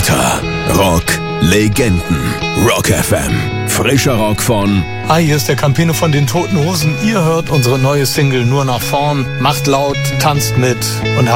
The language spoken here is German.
Lauter Rock-Legenden. Rock FM. Frischer Rock von... Hi, hier ist der Campino von den Toten Hosen. Ihr hört unsere neue Single Nur nach vorn. Macht laut, tanzt mit und